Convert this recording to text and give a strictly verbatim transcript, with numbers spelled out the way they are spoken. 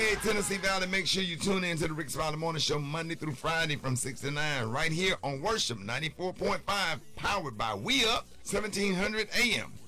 Hey, Tennessee Valley, make sure you tune in to the Rick Smiley Morning Show Monday through Friday from six to nine right here on Worship ninety-four point five, powered by We Up, seventeen hundred A M.